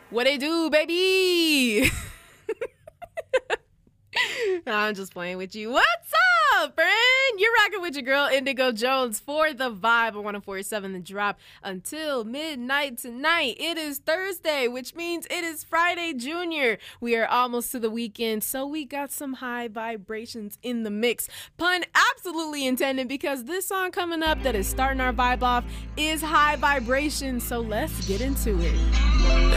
What they do, baby? I'm just playing with you. What's up, friend? You're rocking with your girl, Indigo Jones, for The Vibe on 104.7 The Drop until midnight tonight. It is Thursday, which means it is Friday Junior. We are almost to the weekend, so we got some high vibrations in the mix. Pun absolutely intended, because this song coming up that is starting our vibe off is high vibration, so let's get into it.